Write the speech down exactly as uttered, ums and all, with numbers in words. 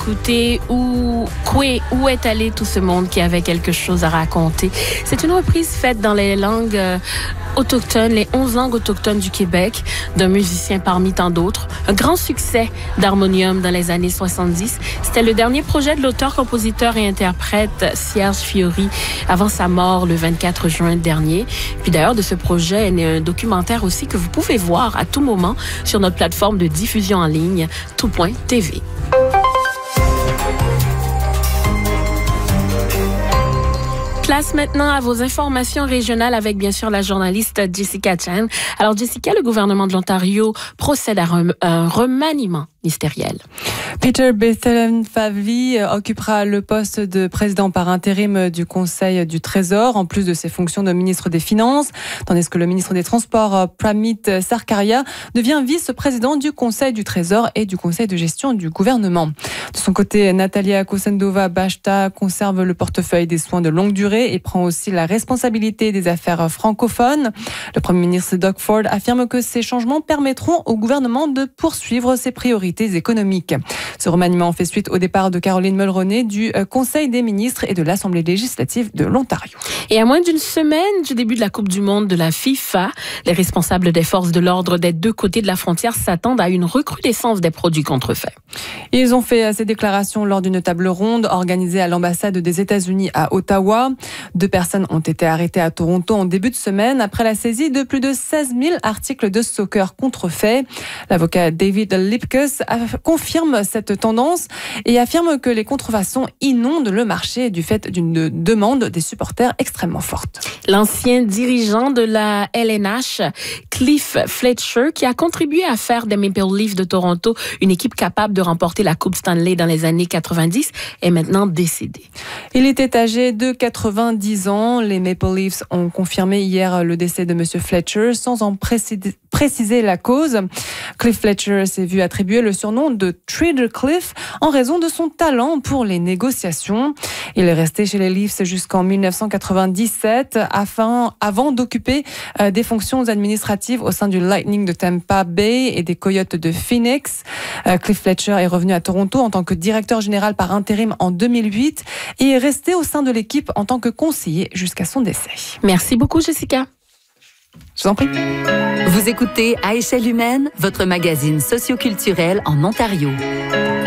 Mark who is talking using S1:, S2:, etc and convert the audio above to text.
S1: écouter où, où est allé tout ce monde qui avait quelque chose à raconter. C'est une reprise faite dans les langues euh, autochtones, les onze langues autochtones du Québec, d'un musicien parmi tant d'autres. Un grand succès d'harmonium dans les années soixante-dix. C'était le dernier projet de l'auteur, compositeur et interprète Serge Fiori avant sa mort le vingt-quatre juin dernier. Puis d'ailleurs, de ce projet est né un documentaire aussi que vous pouvez voir à tout moment sur notre plateforme de diffusion en ligne, tout point T V. Place maintenant à vos informations régionales avec bien sûr la journaliste Jessica Chan. Alors Jessica, le gouvernement de l'Ontario procède à un remaniement ministériel.
S2: Peter Bethlenfavy occupera le poste de président par intérim du Conseil du Trésor, en plus de ses fonctions de ministre des Finances, tandis que le ministre des Transports, Pramit Sarkaria, devient vice-président du Conseil du Trésor et du Conseil de gestion du gouvernement. De son côté, Natalia Kosendova-Bashta conserve le portefeuille des soins de longue durée et prend aussi la responsabilité des affaires francophones. Le Premier ministre Doug Ford affirme que ces changements permettront au gouvernement de poursuivre ses priorités économiques. Ce remaniement fait suite au départ de Caroline Mulroney du Conseil des ministres et de l'Assemblée législative de l'Ontario.
S1: Et à moins d'une semaine du début de la Coupe du monde de la FIFA, les responsables des forces de l'ordre des deux côtés de la frontière s'attendent à une recrudescence des produits contrefaits.
S2: Ils ont fait ces déclarations lors d'une table ronde organisée à l'ambassade des États-Unis à Ottawa. Deux personnes ont été arrêtées à Toronto en début de semaine après la saisie de plus de seize mille articles de soccer contrefaits. L'avocat David Lipkus confirme cette tendance et affirme que les contrefaçons inondent le marché du fait d'une demande des supporters extrêmement forte.
S1: L'ancien dirigeant de la L N H, Cliff Fletcher, qui a contribué à faire des Maple Leafs de Toronto une équipe capable de remporter la Coupe Stanley dans les années quatre-vingt-dix, est maintenant décédé.
S2: Il était âgé de quatre-vingt-dix ans. Les Maple Leafs ont confirmé hier le décès de M. Fletcher sans en préciser, préciser la cause. Cliff Fletcher s'est vu attribuer le surnom de Trader Cliff en raison de son talent pour les négociations. Il est resté chez les Leafs jusqu'en dix-neuf cent quatre-vingt-dix-sept afin, avant d'occuper euh, des fonctions administratives au sein du Lightning de Tampa Bay et des Coyotes de Phoenix. Euh, Cliff Fletcher est revenu à Toronto en tant que directeur général par intérim en deux mille huit et est resté au sein de l'équipe en tant que conseiller jusqu'à son décès.
S1: Merci beaucoup, Jessica.
S2: Je vous en prie.
S3: Vous écoutez À échelle humaine, votre magazine socioculturel en Ontario.